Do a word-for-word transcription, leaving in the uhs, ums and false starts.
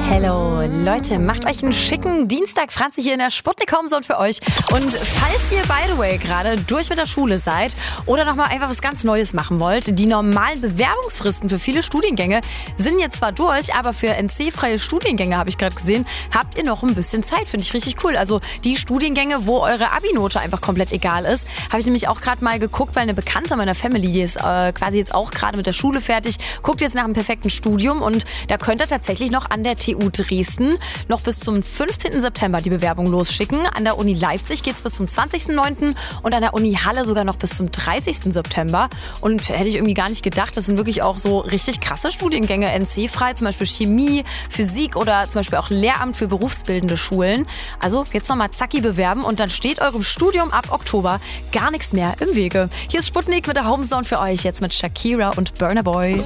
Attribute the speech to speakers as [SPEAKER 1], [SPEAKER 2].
[SPEAKER 1] Hello, Leute, macht euch einen schicken Dienstag. Franzi hier in der Sputnik Homezone für euch. Und falls ihr, by the way, gerade durch mit der Schule seid oder nochmal einfach was ganz Neues machen wollt, die normalen Bewerbungsfristen für viele Studiengänge sind jetzt zwar durch, aber für N C-freie Studiengänge, habe ich gerade gesehen, habt ihr noch ein bisschen Zeit. Finde ich richtig cool. Also die Studiengänge, wo eure Abi-Note einfach komplett egal ist, habe ich nämlich auch gerade mal geguckt, weil eine Bekannte meiner Family, die ist äh, quasi jetzt auch gerade mit der Schule fertig, guckt jetzt nach einem perfekten Studium und da könnt ihr tatsächlich noch an der T U Dresden noch bis zum fünfzehnten September die Bewerbung losschicken. An der Uni Leipzig geht's bis zum zwanzigsten neunten und an der Uni Halle sogar noch bis zum dreißigsten September. Und hätte ich irgendwie gar nicht gedacht, das sind wirklich auch so richtig krasse Studiengänge N C-frei, zum Beispiel Chemie, Physik oder zum Beispiel auch Lehramt für berufsbildende Schulen. Also jetzt nochmal zacki bewerben und dann steht eurem Studium ab Oktober gar nichts mehr im Wege. Hier ist Sputnik mit der Homezone für euch, jetzt mit Shakira und Burna Boy.